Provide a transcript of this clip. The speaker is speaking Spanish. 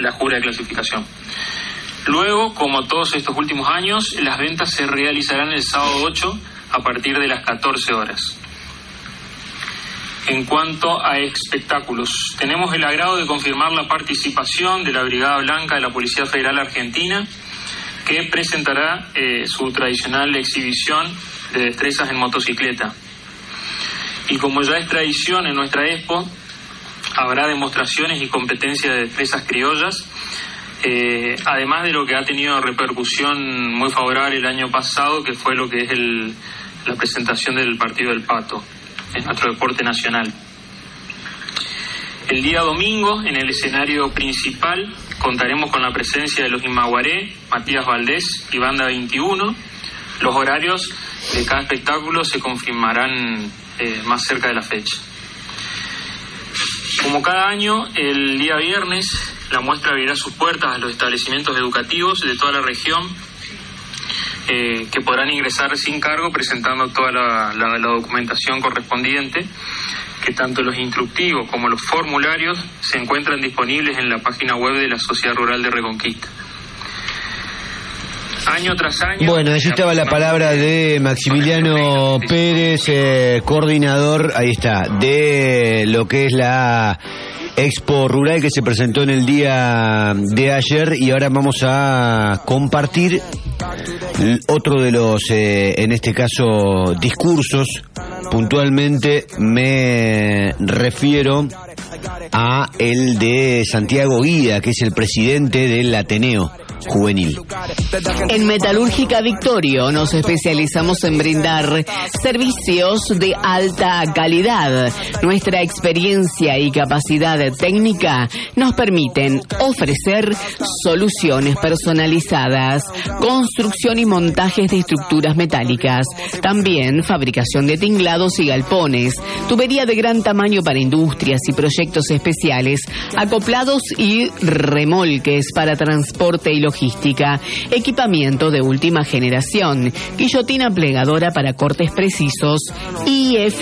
la jura de clasificación. Luego, como todos estos últimos años, las ventas se realizarán el sábado 8 a partir de las 14 horas. En cuanto a espectáculos, tenemos el agrado de confirmar la participación de la Brigada Blanca de la Policía Federal Argentina, que presentará su tradicional exhibición de destrezas en motocicleta. Y como ya es tradición en nuestra Expo, habrá demostraciones y competencias de destrezas criollas, además de lo que ha tenido repercusión muy favorable el año pasado, que fue lo que es la presentación del Partido del Pato, en nuestro deporte nacional. El día domingo, en el escenario principal, contaremos con la presencia de los Imaguaré, Matías Valdés y Banda 21. Los horarios de cada espectáculo se confirmarán más cerca de la fecha. Como cada año, el día viernes, la muestra abrirá sus puertas a los establecimientos educativos de toda la región, que podrán ingresar sin cargo presentando toda la documentación correspondiente, que tanto los instructivos como los formularios se encuentran disponibles en la página web de la Sociedad Rural de Reconquista. Año tras año... Bueno, allí estaba la palabra de Maximiliano Pérez, coordinador, ahí está, de lo que es la Expo Rural que se presentó en el día de ayer, y ahora vamos a compartir otro de los, en este caso, discursos. Puntualmente me refiero a el de Santiago Guida, que es el presidente del Ateneo Juvenil. En Metalúrgica Victorio nos especializamos en brindar servicios de alta calidad. Nuestra experiencia y capacidad técnica nos permiten ofrecer soluciones personalizadas, construcción y montajes de estructuras metálicas, también fabricación de tinglados y galpones, tubería de gran tamaño para industrias y proyectos especiales, acoplados y remolques para transporte y logística, equipamiento de última generación, guillotina plegadora para cortes precisos y eficaces.